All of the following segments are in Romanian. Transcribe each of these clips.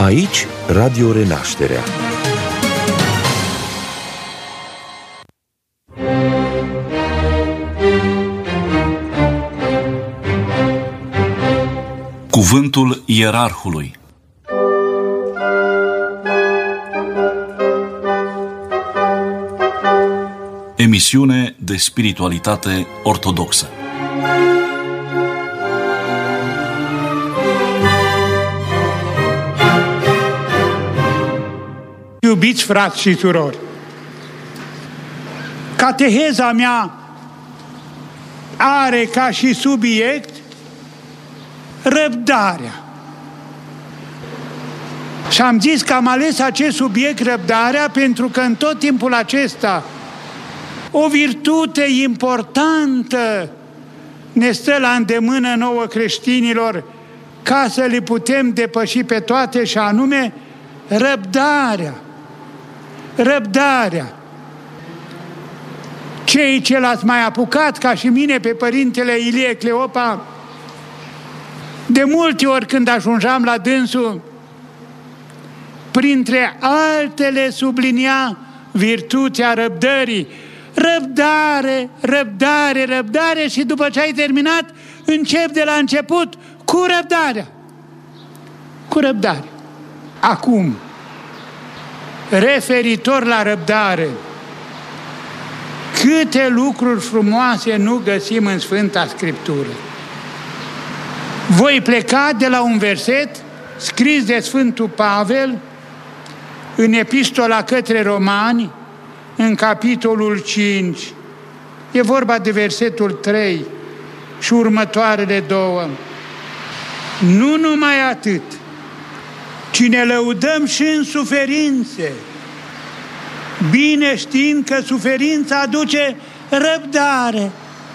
Aici, Radio Renașterea. Cuvântul Ierarhului. Emisiune de spiritualitate ortodoxă. Iubiți frați și surori, cateheza mea are ca și subiect răbdarea. Și am zis că am ales acest subiect, răbdarea, pentru că în tot timpul acesta o virtute importantă ne stă la îndemână nouă creștinilor ca să le putem depăși pe toate, și anume răbdarea. Răbdarea. Cei ce l-ați mai apucat, ca și mine, pe Părintele Ilie Cleopa, de multe ori când ajungeam la dânsul, printre altele sublinia virtutea răbdării. Răbdare, răbdare, răbdare, și după ce ai terminat, încep de la început cu răbdarea. Cu răbdare. Acum, referitor la răbdare, câte lucruri frumoase nu găsim în Sfânta Scriptură. Voi pleca de la un verset scris de Sfântul Pavel în Epistola către Romani, în capitolul 5. E vorba de versetul 3 și următoarele două. Nu numai atât, ci ne lăudăm și în suferințe, bine știind că suferința aduce răbdare,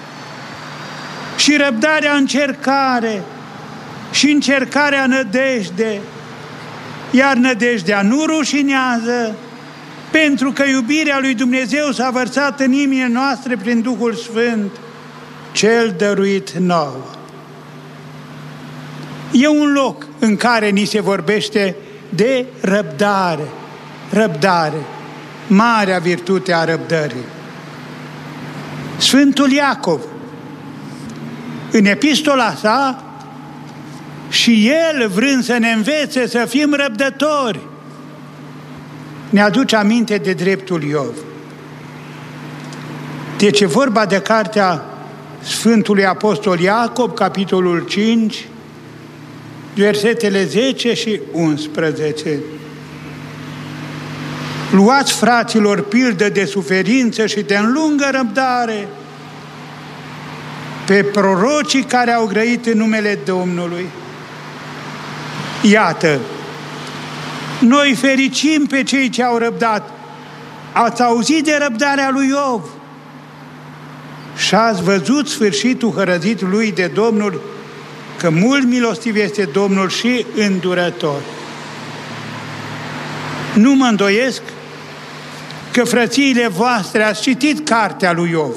și răbdarea încercare, și încercarea nădejde, iar nădejdea nu rușinează, pentru că iubirea lui Dumnezeu s-a vărsat în inimile noastre prin Duhul Sfânt, cel dăruit nouă. E un loc în care ni se vorbește de răbdare. Răbdare, marea virtute a răbdării. Sfântul Iacov, în epistola sa, și el, vrând să ne învețe să fim răbdători, ne aduce aminte de dreptul Iov. Deci e vorba de cartea Sfântului Apostol Iacov, capitolul 5, versetele 10 și 11. Luați, fraților, pildă de suferință și de înlungă răbdare pe prorocii care au grăit în numele Domnului. Iată, noi fericim pe cei ce au răbdat. Ați auzit de răbdarea lui Iov și ați văzut sfârșitul hărăzit lui de Domnul, că mult milostiv este Domnul și îndurător. Nu mă îndoiesc că frățiile voastre ați citit cartea lui Iov.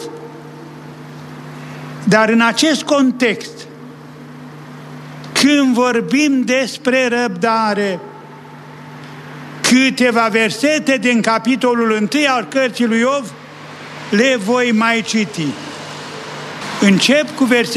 Dar în acest context, când vorbim despre răbdare, câteva versete din capitolul 1 al cărții lui Iov le voi mai citi. Încep cu versetul